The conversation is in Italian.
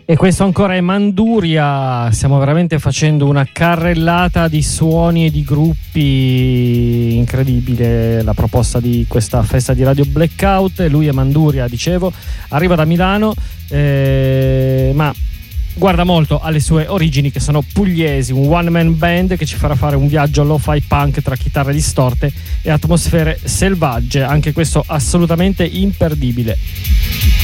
E questo ancora è Manduria. Stiamo veramente facendo una carrellata di suoni e di gruppi incredibile. La proposta di questa festa di Radio Blackout. Lui è Manduria, dicevo, arriva da Milano, ma guarda molto alle sue origini, che sono pugliesi, un one man band che ci farà fare un viaggio lo-fi punk tra chitarre distorte e atmosfere selvagge, anche questo assolutamente imperdibile.